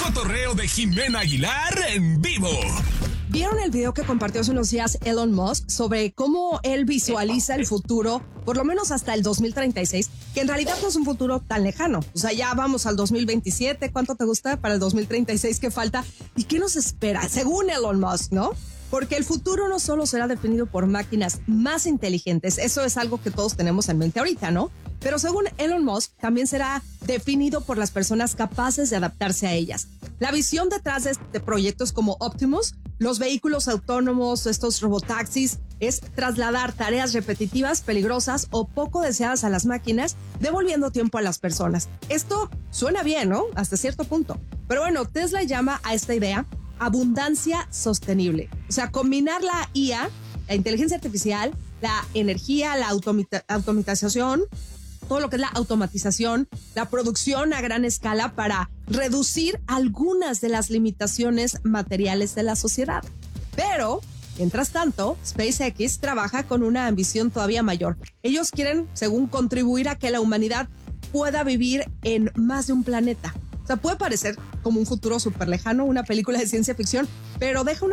cotorreo de Jimena Aguilar en vivo. ¿Vieron el video que compartió hace unos días Elon Musk sobre cómo él visualiza el futuro, por lo menos hasta el 2036, que en realidad no es un futuro tan lejano? O sea, ya vamos al 2027, ¿cuánto te gusta para el 2036 que falta? ¿Y qué nos espera? Según Elon Musk, ¿no? Porque el futuro no solo será definido por máquinas más inteligentes, eso es algo que todos tenemos en mente ahorita, ¿no? Pero según Elon Musk, también será definido por las personas capaces de adaptarse a ellas. La visión detrás de proyectos como Optimus, los vehículos autónomos, estos robotaxis, es trasladar tareas repetitivas, peligrosas o poco deseadas a las máquinas, devolviendo tiempo a las personas. Esto suena bien, ¿no? Hasta cierto punto. Pero bueno, Tesla llama a esta idea abundancia sostenible. O sea, combinar la IA, la inteligencia artificial, la energía, la automatización, todo lo que es la automatización, la producción a gran escala para reducir algunas de las limitaciones materiales de la sociedad. Pero, mientras tanto, SpaceX trabaja con una ambición todavía mayor. Ellos quieren, según, contribuir a que la humanidad pueda vivir en más de un planeta. O sea, puede parecer como un futuro súper lejano, una película de ciencia ficción, pero deja una